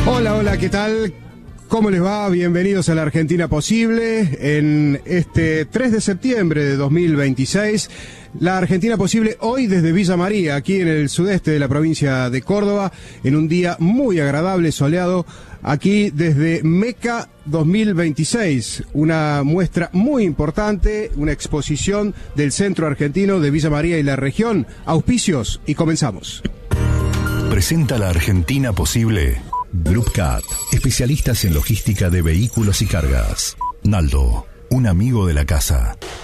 Hola, hola, ¿qué tal? ¿Cómo les va? Bienvenidos a la Argentina Posible. En este 3 de septiembre de 2026, la Argentina Posible hoy desde Villa María, aquí en el sudeste de la provincia de Córdoba, en un día muy agradable, soleado, aquí desde Meca 2026, una muestra muy importante, una exposición del Centro Argentino de Villa María y la región. Auspicios y comenzamos. Presenta la Argentina Posible. Groupcat, especialistas en logística de vehículos y cargas. Naldo, un amigo de la casa.